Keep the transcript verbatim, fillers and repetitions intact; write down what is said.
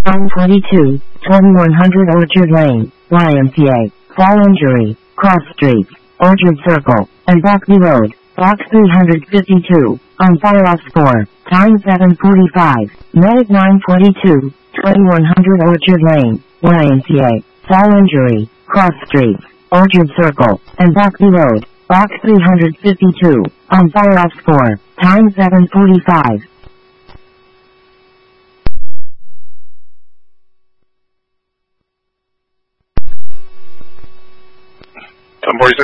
nine twenty-two, twenty-one hundred Orchard Lane, Y M C A, Fall Injury, Cross Street, Orchard Circle, and Buckby Road, Box three fifty-two, on fire off score, time seven forty-five, medic nine twenty-two, twenty-one hundred Orchard Lane, Y M C A, Fall Injury, Cross Street, Orchard Circle, and Buckby Road, Box three fifty-two, on fire off score, time seven forty-five. ten forty-six